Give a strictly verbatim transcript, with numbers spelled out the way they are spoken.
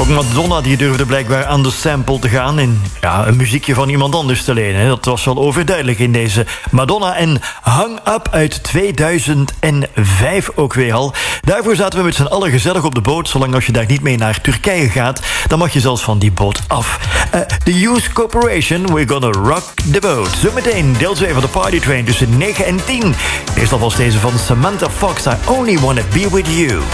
Ook Madonna die durfde blijkbaar aan de sample te gaan en ja, een muziekje van iemand anders te lenen. Dat was wel overduidelijk in deze Madonna en Hung Up uit tweeduizend vijf ook weer al. Daarvoor zaten we met z'n allen gezellig op de boot. Zolang als je daar niet mee naar Turkije gaat, dan mag je zelfs van die boot af. Uh, the Hughes Corporation, we're gonna rock the boat. Zometeen deel twee van de Party Train tussen negen en tien. Eerst alvast deze van Samantha Fox, I Only Wanna Be With You.